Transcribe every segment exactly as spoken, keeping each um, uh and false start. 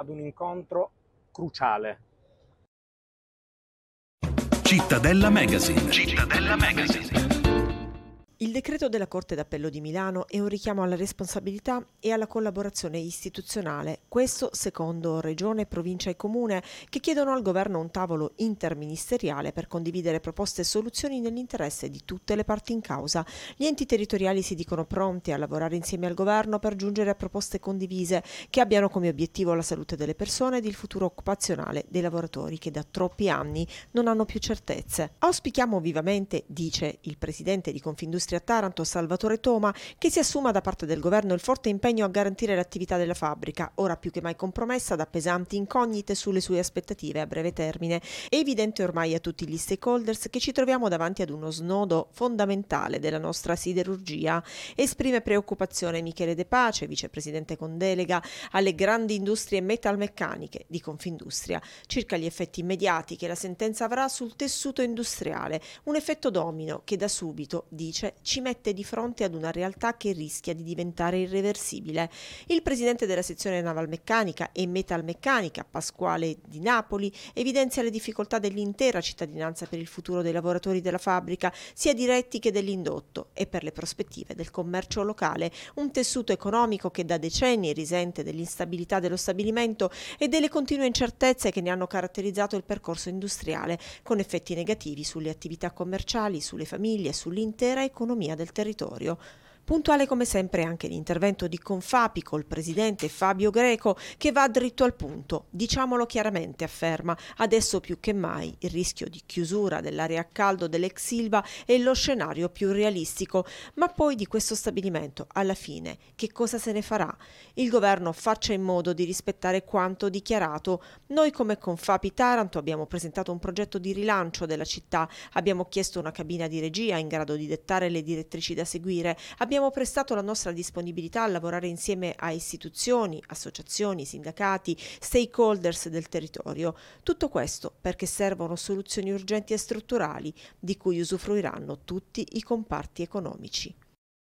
ad un incontro cruciale. Cittadella Magazine. Cittadella Magazine. Il decreto della Corte d'Appello di Milano è un richiamo alla responsabilità e alla collaborazione istituzionale, questo secondo Regione, Provincia e Comune, che chiedono al Governo un tavolo interministeriale per condividere proposte e soluzioni nell'interesse di tutte le parti in causa. Gli enti territoriali si dicono pronti a lavorare insieme al Governo per giungere a proposte condivise che abbiano come obiettivo la salute delle persone ed il futuro occupazionale dei lavoratori che da troppi anni non hanno più certezze. Auspichiamo vivamente, dice il presidente di Confindustria a Taranto, Salvatore Toma, che si assuma da parte del governo il forte impegno a garantire l'attività della fabbrica, ora più che mai compromessa da pesanti incognite sulle sue aspettative a breve termine. È evidente ormai a tutti gli stakeholders che ci troviamo davanti ad uno snodo fondamentale della nostra siderurgia. Esprime preoccupazione Michele De Pace, vicepresidente con delega alle grandi industrie metalmeccaniche di Confindustria, circa gli effetti immediati che la sentenza avrà sul tessuto industriale, un effetto domino che da subito, dice, ci mette di fronte ad una realtà che rischia di diventare irreversibile. Il presidente della sezione navalmeccanica e metalmeccanica, Pasquale Di Napoli, evidenzia le difficoltà dell'intera cittadinanza per il futuro dei lavoratori della fabbrica, sia diretti che dell'indotto, e per le prospettive del commercio locale, un tessuto economico che da decenni risente dell'instabilità dello stabilimento e delle continue incertezze che ne hanno caratterizzato il percorso industriale, con effetti negativi sulle attività commerciali, sulle famiglie e sull'intera economia del territorio. Puntuale come sempre anche l'intervento di Confapi col presidente Fabio Greco, che va dritto al punto. Diciamolo chiaramente, afferma, adesso più che mai il rischio di chiusura dell'area a caldo dell'ex Ilva è lo scenario più realistico. Ma poi di questo stabilimento, alla fine, che cosa se ne farà? Il governo faccia in modo di rispettare quanto dichiarato. Noi come Confapi Taranto abbiamo presentato un progetto di rilancio della città, abbiamo chiesto una cabina di regia in grado di dettare le direttrici da seguire, abbiamo prestato la nostra disponibilità a lavorare insieme a istituzioni, associazioni, sindacati, stakeholders del territorio. Tutto questo perché servono soluzioni urgenti e strutturali di cui usufruiranno tutti i comparti economici.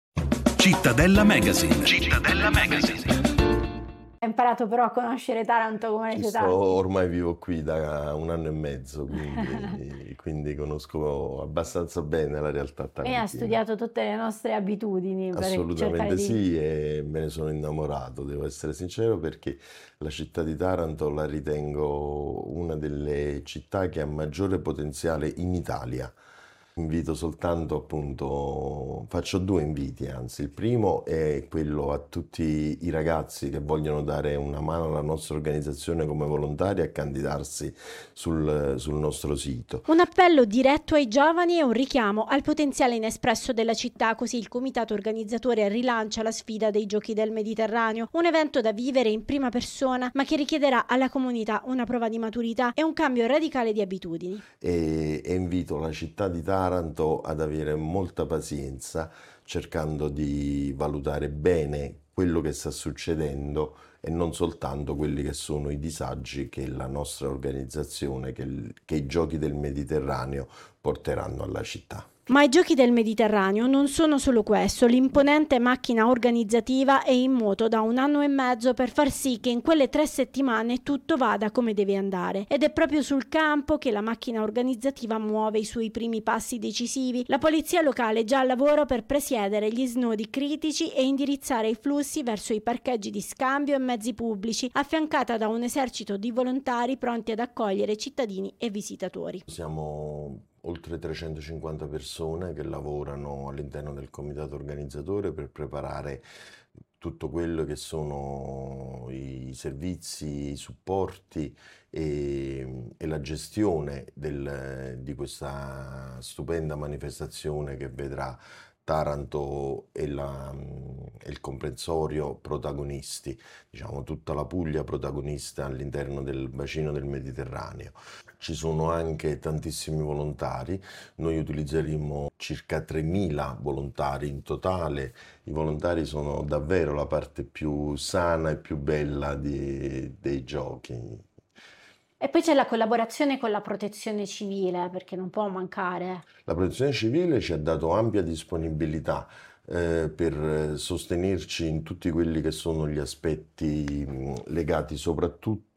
Cittadella Magazine. Cittadella Magazine. Hai imparato però a conoscere Taranto come Ci città? sto, ormai vivo qui da un anno e mezzo, quindi, quindi conosco abbastanza bene la realtà E hai tarantina. studiato tutte le nostre abitudini per cercare Assolutamente di... sì, e me ne sono innamorato, devo essere sincero, perché la città di Taranto la ritengo una delle città che ha maggiore potenziale in Italia. Invito soltanto, appunto, faccio due inviti, anzi. Il primo è quello a tutti i ragazzi che vogliono dare una mano alla nostra organizzazione come volontari a candidarsi sul, sul nostro sito. Un appello diretto ai giovani e un richiamo al potenziale inespresso della città, così il comitato organizzatore rilancia la sfida dei Giochi del Mediterraneo, un evento da vivere in prima persona, ma che richiederà alla comunità una prova di maturità e un cambio radicale di abitudini. E, e invito la città di Taranto ad avere molta pazienza, cercando di valutare bene quello che sta succedendo e non soltanto quelli che sono i disagi che la nostra organizzazione, che, il, che i Giochi del Mediterraneo porteranno alla città. Ma i Giochi del Mediterraneo non sono solo questo, l'imponente macchina organizzativa è in moto da un anno e mezzo per far sì che in quelle tre settimane tutto vada come deve andare. Ed è proprio sul campo che la macchina organizzativa muove i suoi primi passi decisivi. La polizia locale è già al lavoro per presiedere gli snodi critici e indirizzare i flussi verso i parcheggi di scambio e mezzi pubblici, affiancata da un esercito di volontari pronti ad accogliere cittadini e visitatori. Siamo oltre trecentocinquanta persone che lavorano all'interno del comitato organizzatore per preparare tutto quello che sono i servizi, i supporti e, e la gestione del, di questa stupenda manifestazione che vedrà Taranto e, la, e il comprensorio protagonisti, diciamo tutta la Puglia protagonista all'interno del bacino del Mediterraneo. Ci sono anche tantissimi volontari, noi utilizzeremo circa tremila volontari in totale. I volontari sono davvero la parte più sana e più bella di, dei giochi. E poi c'è la collaborazione con la protezione civile, perché non può mancare. La protezione civile ci ha dato ampia disponibilità eh, per sostenerci in tutti quelli che sono gli aspetti mh, legati soprattutto